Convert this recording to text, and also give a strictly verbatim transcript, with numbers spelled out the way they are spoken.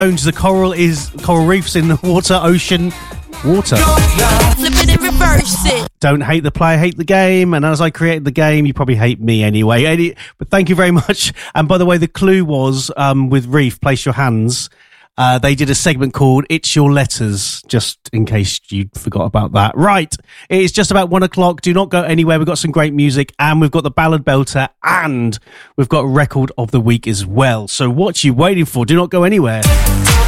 The coral is coral reefs in the water, ocean, water. Don't hate the player, hate the game. And as I created the game, you probably hate me anyway. Any, but thank you very much. And by the way, the clue was um, with Reef, Place Your Hands. Uh, they did a segment called It's Your Letters, just in case you forgot about that. Right, it is just about one o'clock. Do not go anywhere. We've got some great music, and we've got the Ballad Belter, and we've got Record of the Week as well. So what are you waiting for? Do not go anywhere.